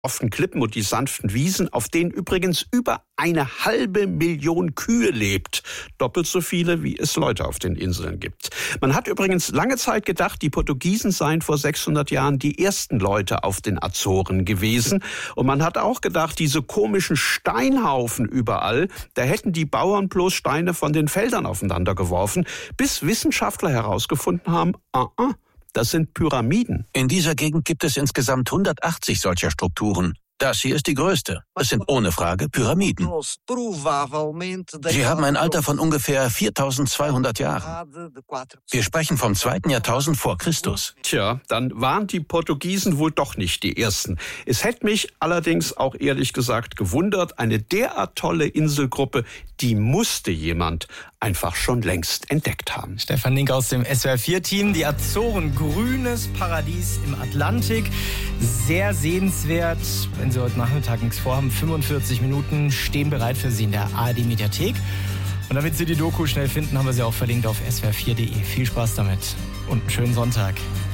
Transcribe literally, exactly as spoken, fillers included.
offenen Klippen und die sanften Wiesen, auf denen übrigens über eine halbe Million Kühe lebt. Doppelt so viele, wie es Leute auf den Inseln gibt. Man hat übrigens lange Zeit gedacht, die Portugiesen seien vor sechshundert Jahren die ersten Leute auf den Azoren gewesen. Und man hat auch gedacht, diese komischen Steinhaufen überall, da hätten die Bauern bloß Steine von den Feldern aufeinander geworfen, bis Wissenschaftler herausgefunden haben, ah, ah, das sind Pyramiden. In dieser Gegend gibt es insgesamt hundertachtzig solcher Strukturen. Das hier ist die größte. Es sind ohne Frage Pyramiden. Sie haben ein Alter von ungefähr viertausendzweihundert Jahren. Wir sprechen vom zweiten Jahrtausend vor Christus. Tja, dann waren die Portugiesen wohl doch nicht die Ersten. Es hätte mich allerdings auch ehrlich gesagt gewundert, eine derart tolle Inselgruppe, die musste jemand einfach schon längst entdeckt haben. Stefan Link aus dem S W R vier Team. Die Azoren, grünes Paradies im Atlantik. Sehr sehenswert. Wenn Sie heute Nachmittag nichts vorhaben, fünfundvierzig Minuten stehen bereit für Sie in der A R D-Mediathek. Und damit Sie die Doku schnell finden, haben wir sie auch verlinkt auf S W R vier Punkt de. Viel Spaß damit und einen schönen Sonntag.